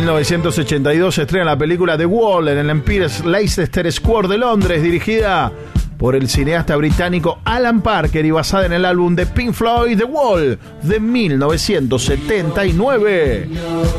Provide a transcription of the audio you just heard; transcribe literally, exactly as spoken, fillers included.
mil novecientos ochenta y dos se estrena la película The Wall en el Empire Leicester Square de Londres, dirigida por el cineasta británico Alan Parker y basada en el álbum de Pink Floyd The Wall de mil novecientos setenta y nueve.